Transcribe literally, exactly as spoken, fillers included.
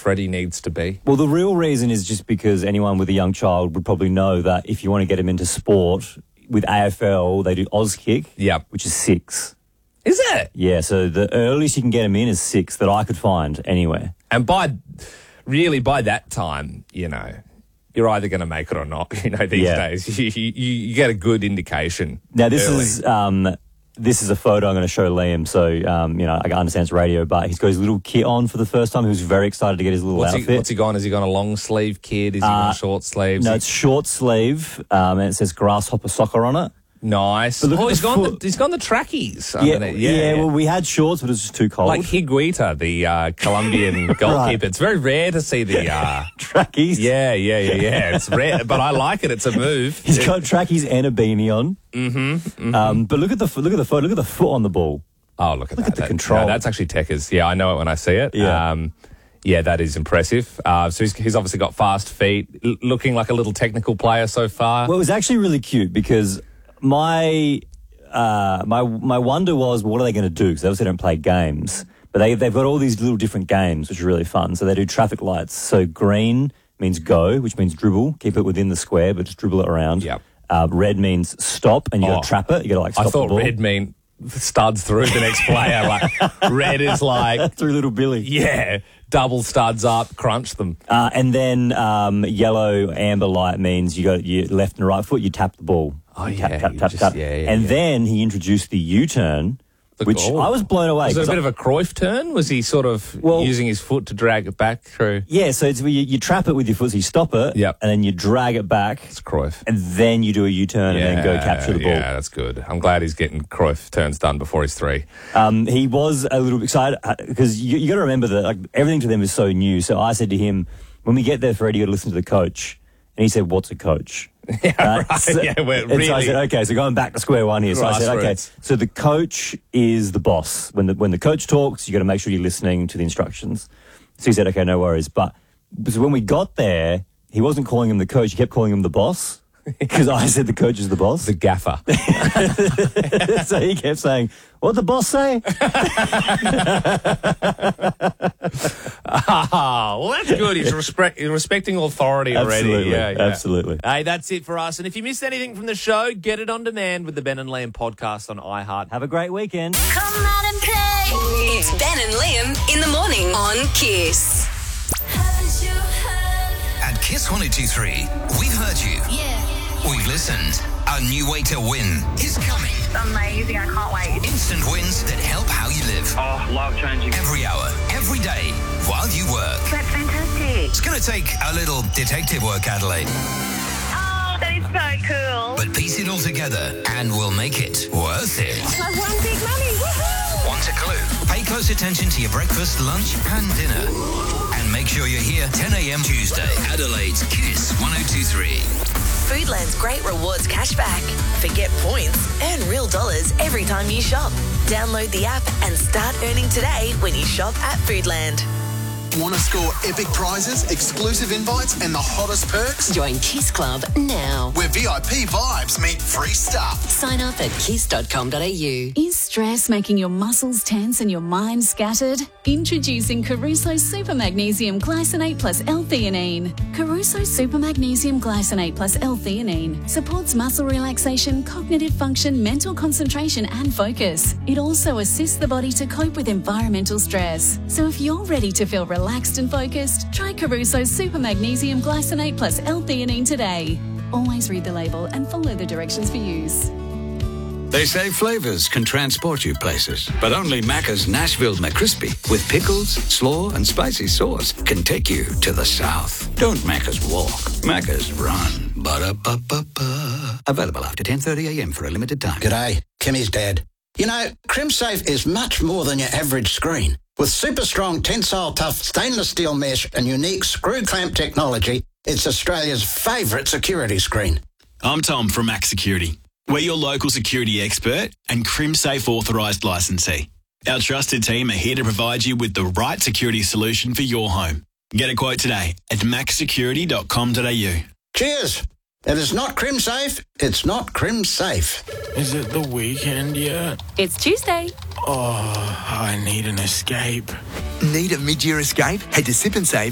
Freddie needs to be. Well, the real reason is just because anyone with a young child would probably know that if you want to get him into sport, with A F L, they do Auskick, Yep. which is six. Is it? Yeah, so the earliest you can get him in is six that I could find anywhere. And by, really, by that time, you know, you're either going to make it or not, you know, these Yeah. days. You, you, you get a good indication. Now, this early. is um, this is a photo I'm going to show Liam. So, um, you know, I understand it's radio, but he's got his little kit on for the first time. He was very excited to get his little What's outfit. he, what's he gone? Has he gone a long sleeve kid? Is he Uh, on short sleeves? No, it's short sleeve, um, and it says Grasshopper Soccer on it. Nice. But look Oh, at he's the gone, foot. the, he's gone the trackies. Yeah, underneath. yeah, yeah, well, we had shorts, but it was just too cold. Like Higuita, the uh, Colombian goalkeeper. It's very rare to see the... Uh, trackies. yeah, yeah, yeah, yeah. It's rare, but I like it. It's a move. He's got trackies and a beanie on. Mm-hmm. mm-hmm. Um, but look at the fo- look at the photo. Look at the foot on the ball. Oh, look at Look that. at the That- control. no, that's actually Techers. Yeah, I know it when I see it. Yeah. Um, yeah, that is impressive. Uh, so he's, he's obviously got fast feet, l- looking like a little technical player so far. Well, it was actually really cute because my uh, my my wonder was, well, what are they going to do? Because they obviously don't play games, but they they've got all these little different games which are really fun. So they do traffic lights. So green means go, which means dribble, keep it within the square, but just dribble it around. Yep. Uh, red means stop, and you got Oh, to trap it. You got to like stop I thought the ball. red mean studs through the next player. Like red is like, through little Billy. yeah, double studs up, crunch them. Uh, and then um, yellow amber light means you go your left and right foot. You tap the ball. Oh, You yeah, tap tap you tap just- tap. yeah, yeah, and yeah. then he introduced the U-turn, The which goal. I was blown away. Was it a 'cause bit I- of a Cruyff turn? Was he sort of Well- using his foot to drag it back through? Yeah, so it's where you, you trap it with your foot, so you stop it, Yep. and then you drag it back, It's Cruyff. and then you do a U-turn and then go capture the ball. Yeah, that's good. I'm glad he's getting Cruyff turns done before he's three. Um, he was a little excited because you, you got to remember that like everything to them is so new. So I said to him, when we get there, Freddie, you got to listen to the coach. And he said, "What's a coach?" Yeah, right. So, Yeah, we're and so I really- said, "Okay, so going back to square one here." So I said, "Okay, Grassroots. so the coach is the boss. When the when the coach talks, you got to make sure you're listening to the instructions." So he said, "Okay, no worries." But so when we got there, he wasn't calling him the coach; he kept calling him the boss. Because I said the coach is the boss. The gaffer. So he kept saying, "What'd the boss say?" Ah, well, that's good. He's, respect, he's respecting authority already. Absolutely, Yeah, yeah. absolutely. Hey, that's it for us. And if you missed anything from the show, get it on demand with the Ben and Liam podcast on iHeart. Have a great weekend. Come out and play. It's Ben and Liam in the morning on Kiss. Haven't you heard? At Kiss one oh two three, we've heard you. Yeah. We've listened. A new way to win is coming. Amazing, I can't wait. Instant wins that help how you live. Oh, life changing. Every hour, every day, while you work. That's fantastic. It's going to take a little detective work, Adelaide. Oh, that is so cool. But piece it all together and we'll make it worth it. I've won big money. Woohoo! Want a clue? Pay close attention to your breakfast, lunch and dinner. And make sure you're here ten a.m. Tuesday. Adelaide's Kiss one oh two three. Foodland's great rewards cashback. Forget points, earn real dollars every time you shop. Download the app and start earning today when you shop at Foodland. Want to score epic prizes, exclusive invites, and the hottest perks? Join Kiss Club now. Where V I P vibes meet free stuff. Sign up at kiss dot com dot a u. Is stress making your muscles tense and your mind scattered? Introducing Caruso Super Magnesium Glycinate plus L-theanine. Caruso Super Magnesium Glycinate plus L-theanine supports muscle relaxation, cognitive function, mental concentration and focus. It also assists the body to cope with environmental stress. So if you're ready to feel relaxed and focused, try Caruso Super Magnesium Glycinate plus L-theanine today. Always read the label and follow the directions for use. They say flavours can transport you places, but only Macca's Nashville McCrispy with pickles, slaw and spicy sauce can take you to the south. Don't Macca's walk, Macca's run. Ba-da-ba-ba-ba. Available after ten thirty a.m. for a limited time. G'day, Kimmy's dad. You know, CrimSafe is much more than your average screen. With super strong tensile tough stainless steel mesh and unique screw clamp technology, it's Australia's favourite security screen. I'm Tom from Max Security. We're your local security expert and CrimSafe authorised licensee. Our trusted team are here to provide you with the right security solution for your home. Get a quote today at max security dot com dot a u. Cheers! If it's not CrimSafe, it's not CrimSafe. Is it the weekend yet? It's Tuesday. Oh, I need an escape. Need a mid-year escape? Head to Sip and Save